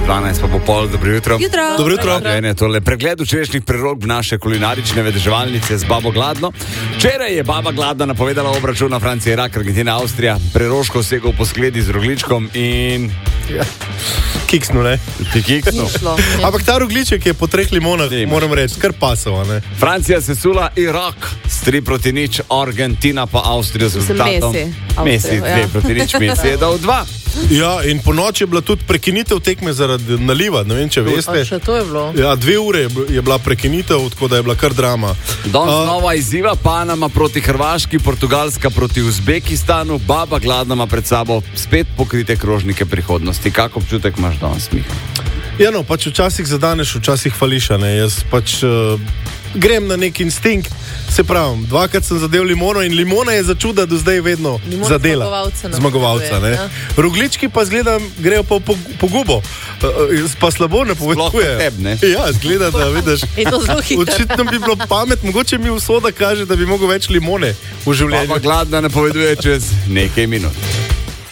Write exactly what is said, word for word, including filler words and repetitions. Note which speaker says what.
Speaker 1: dvanajst pa bo pol, dobro jutro.
Speaker 2: Jutro.
Speaker 3: Dobro jutro.
Speaker 1: Je tole pregled včerajšnjih prerok naše kulinarične vedeževalnice z Babo Gladno. Včeraj je Baba Gladna napovedala obračun na Francija, Irak, Argentina, Avstrija. Preroško segel po skledi z rogličkom in...
Speaker 3: Ja. Kiksnu, ne?
Speaker 1: Ti kiksnu.
Speaker 3: Ampak ta rogliček je po treh limonah,
Speaker 1: Imaš.
Speaker 3: moram reči, kar pasova, ne?
Speaker 1: Francija se sula Irak s tri proti nič, Argentina pa Avstrijo z rezultatom.
Speaker 2: Messi.
Speaker 1: Messi,
Speaker 2: Avstrijo,
Speaker 1: dve
Speaker 2: ja.
Speaker 1: proti nič, Messi je dal dva.
Speaker 3: Ja, in po noči je bila tudi prekinitev tekme zaradi naliva, ne vem, če veste.
Speaker 2: Še to je bilo.
Speaker 3: Ja, dve ure je bil- je bila prekinitev, tako da je bila kar drama.
Speaker 1: Danes
Speaker 3: A-
Speaker 1: nova izziva, Panama proti Hrvaški, Portugalska proti Uzbekistanu, Baba Gladna ima pred sabo spet pokrite krožnike prihodnosti. Kak občutek imaš danes, Miha?
Speaker 3: Ja, no, pač včasih zadaneš, včasih fališ, a ne. Jaz pač uh, grem na nek instinkt, se pravim, dvakrat sem zadev limono in limona je začuda do zdaj vedno
Speaker 2: Limona
Speaker 3: zadela.
Speaker 2: zmagovalca
Speaker 3: Zmagovalca, ne.
Speaker 2: napoveduje,
Speaker 3: Roglički pa zgleda, grejo pa v pog- pogubo, uh, pa slabo ne
Speaker 1: Sploh
Speaker 3: poveduje.
Speaker 1: po tebi, ne?
Speaker 3: Ja, zgleda, da vidiš.
Speaker 2: In to zelo hitro.
Speaker 3: Očitno bi bilo pamet, mogoče mi usoda kaže, da bi mogel več limone v življenju.
Speaker 1: Baba Gladna napoveduje čez nekaj minut.